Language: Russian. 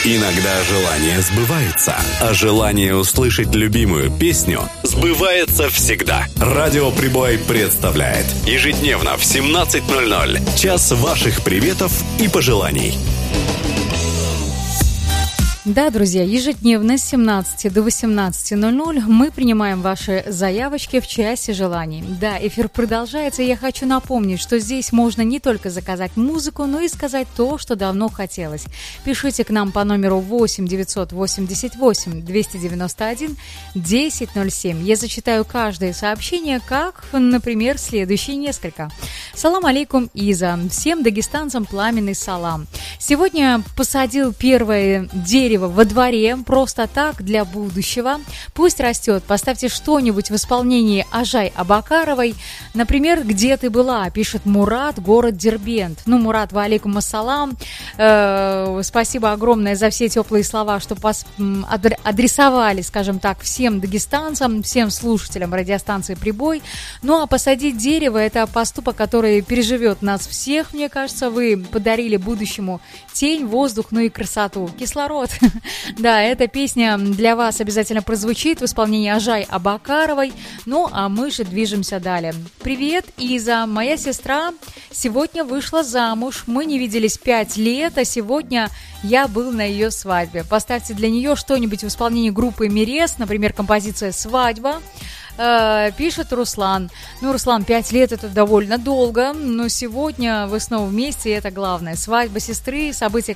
Иногда желания сбываются, а желание услышать любимую песню сбывается всегда. Радио Прибой представляет ежедневно в 17:00 час ваших приветов и пожеланий. Да, друзья, ежедневно с 17 до 18:00 мы принимаем ваши заявочки в часе желаний. Да, эфир продолжается, и я хочу напомнить, что здесь можно не только заказать музыку, но и сказать то, что давно хотелось. Пишите к нам по номеру 8 988 291 1007. Я зачитаю каждое сообщение, как, например, следующие несколько. Салам алейкум, Иза. Всем дагестанцам пламенный салам. Сегодня посадил первое дерево во дворе, просто так, для будущего. Пусть растет. Поставьте что-нибудь в исполнении Ажай Абакаровой. Например, «Где ты была?» пишет Мурат, город Дербент. Ну, Мурат, ва алейкум ассалам. Спасибо огромное за все теплые слова, что адресовали, скажем так, всем дагестанцам, всем слушателям радиостанции «Прибой». Ну, а посадить дерево – это поступок, который переживет нас всех, мне кажется. Вы подарили будущему тень, воздух, ну и красоту. Кислород. Да, эта песня для вас обязательно прозвучит в исполнении Ажай Абакаровой. Ну, а мы же движемся далее. Привет, Иза. Моя сестра сегодня вышла замуж. Мы не виделись 5 лет, а сегодня я был на ее свадьбе. Поставьте для нее что-нибудь в исполнении группы Мирес, например, композиция «Свадьба». Пишет Руслан. Ну, Руслан, 5 лет это довольно долго, но сегодня вы снова вместе, и это главное. Свадьба сестры, событие,